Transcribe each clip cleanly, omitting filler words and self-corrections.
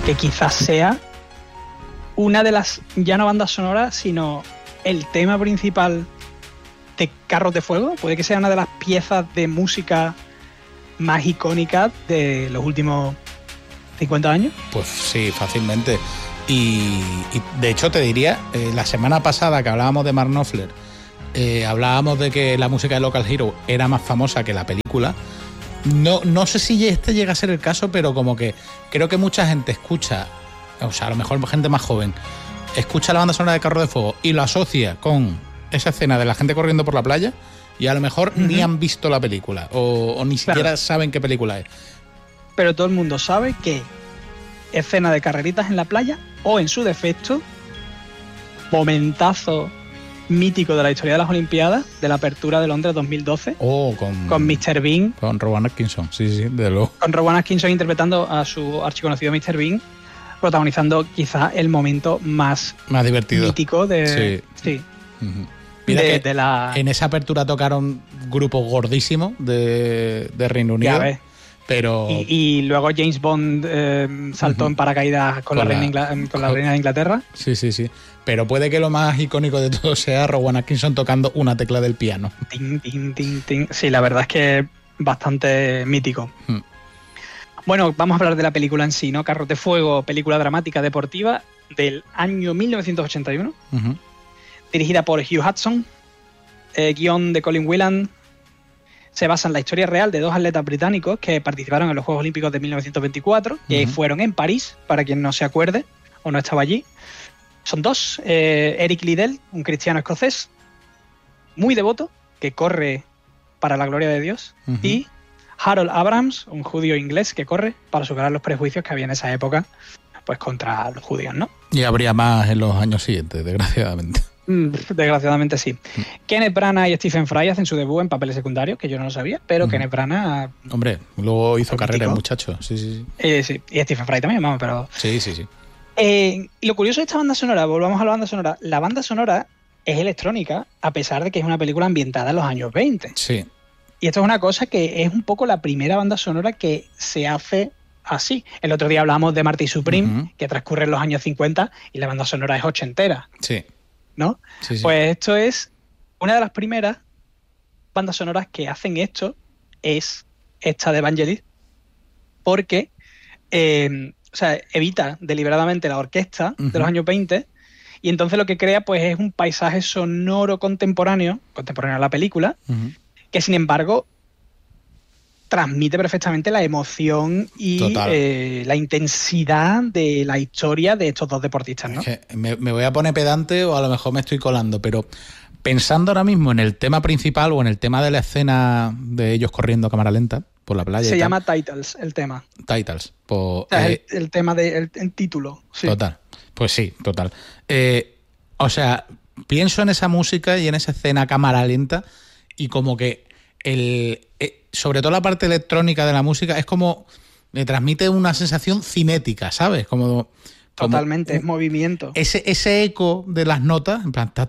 que quizás sea una de las, ya no bandas sonoras, sino el tema principal de Carros de Fuego. Puede que sea una de las piezas de música más icónicas de los últimos 50 años. Pues sí, fácilmente. Y de hecho te diría, la semana pasada que hablábamos de Mark Knopfler, hablábamos de que la música de Local Hero era más famosa que la película. No sé si este llega a ser el caso, pero como que creo que mucha gente escucha, o sea, a lo mejor gente más joven, escucha la banda sonora de Carros de Fuego y lo asocia con esa escena de la gente corriendo por la playa y a lo mejor ni han visto la película o ni siquiera saben qué película es. Pero todo el mundo sabe que escena de carreritas en la playa o, en su defecto, momentazo mítico de la historia de las Olimpiadas, de la apertura de Londres 2012, con Mr. Bean. Con Rowan Atkinson, sí, de luego. Con Rowan Atkinson interpretando a su archiconocido Mr. Bean, protagonizando quizá el momento más divertido, mítico de... Sí. Mira que en esa apertura tocaron grupos gordísimos de Reino Unido. Ya ves. Pero... Y luego James Bond saltó en paracaídas con la reina de Inglaterra. Sí. Pero puede que lo más icónico de todo sea Rowan Atkinson tocando una tecla del piano. Ting, ting, ting, ting. Sí, la verdad es que es bastante mítico. Bueno, vamos a hablar de la película en sí, ¿no? Carros de Fuego, película dramática deportiva del año 1981. Dirigida por Hugh Hudson. Guión de Colin Whelan. Se basa en la historia real de dos atletas británicos que participaron en los Juegos Olímpicos de 1924, que fueron en París, para quien no se acuerde o no estaba allí. Son dos, Eric Liddell, un cristiano escocés, muy devoto, que corre para la gloria de Dios, y Harold Abrams, un judío inglés que corre para superar los prejuicios que había en esa época pues contra los judíos, ¿no? Y habría más en los años siguientes, desgraciadamente. Desgraciadamente sí. Kenneth Branagh y Stephen Fry hacen su debut en papeles secundarios, que yo no lo sabía, pero Kenneth Branagh... Hombre, luego hizo carrera el muchacho, sí. Sí, y Stephen Fry también, vamos, pero... Sí. Y lo curioso de esta banda sonora, volvamos a la banda sonora, la banda sonora es electrónica, a pesar de que es una película ambientada en los años 20. Sí. Y esto es una cosa que es un poco la primera banda sonora que se hace así. El otro día hablábamos de Marty Supreme, que transcurre en los años 50, y la banda sonora es ochentera. Sí. ¿No? Sí. Pues esto es una de las primeras bandas sonoras que hacen esto, es esta de Vangelis, porque evita deliberadamente la orquesta de los años 20, y entonces lo que crea pues es un paisaje sonoro contemporáneo a la película, que sin embargo transmite perfectamente la emoción y la intensidad de la historia de estos dos deportistas, ¿no? Es que me voy a poner pedante o a lo mejor me estoy colando, pero pensando ahora mismo en el tema principal o en el tema de la escena de ellos corriendo a cámara lenta por la playa. Se llama Titles, el tema. Titles. El tema del título. Sí. Total. Pues sí, total. O sea, pienso en esa música y en esa escena a cámara lenta y como que sobre todo la parte electrónica de la música es como me transmite una sensación cinética, ¿sabes? Como totalmente, es movimiento. Ese eco de las notas, en plan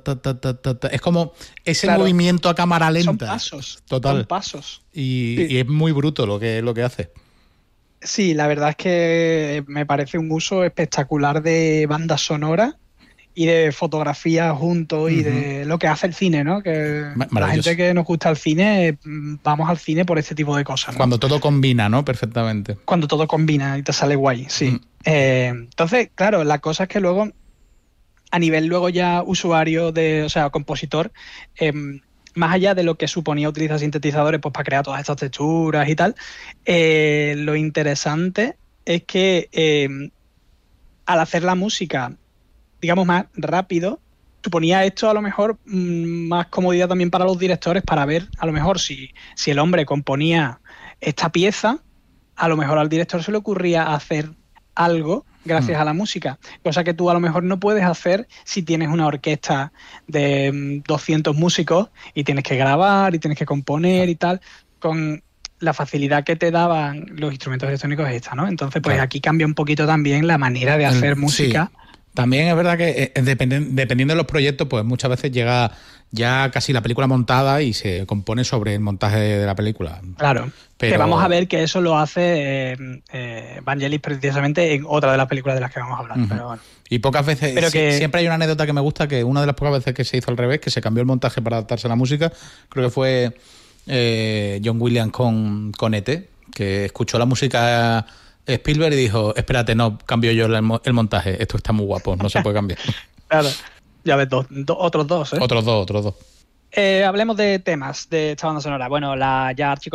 es como ese movimiento a cámara lenta. Son pasos. Total. Son pasos. Y es muy bruto lo que hace. Sí, la verdad es que me parece un uso espectacular de banda sonora y de fotografía juntos y de lo que hace el cine, ¿no? Que la gente que nos gusta el cine, vamos al cine por este tipo de cosas, ¿no? Cuando todo combina, ¿no? Perfectamente. Cuando todo combina y te sale guay, sí. Entonces, claro, la cosa es que luego, a nivel luego ya usuario, compositor, más allá de lo que suponía utilizar sintetizadores pues para crear todas estas texturas y tal, lo interesante es que al hacer la música digamos, más rápido, suponía esto a lo mejor más comodidad también para los directores para ver, a lo mejor, si el hombre componía esta pieza, a lo mejor al director se le ocurría hacer algo gracias a la música, cosa que tú a lo mejor no puedes hacer si tienes una orquesta de 200 músicos y tienes que grabar y tienes que componer y tal, con la facilidad que te daban los instrumentos electrónicos es esta, ¿no? Entonces, pues aquí cambia un poquito también la manera de hacer música. Sí. También es verdad que dependiendo de los proyectos, pues muchas veces llega ya casi la película montada y se compone sobre el montaje de la película. Claro, pero que vamos a ver que eso lo hace Vangelis precisamente en otra de las películas de las que vamos a hablar. Pero bueno. Y pocas veces, pero siempre hay una anécdota que me gusta, que una de las pocas veces que se hizo al revés, que se cambió el montaje para adaptarse a la música, creo que fue John Williams con E.T., que escuchó la música Spielberg y dijo, espérate, no, cambio yo el montaje, esto está muy guapo, no se puede cambiar. Claro, ya ves, otros dos, ¿eh? Otros dos. Hablemos de temas de esta banda sonora. Bueno, la ya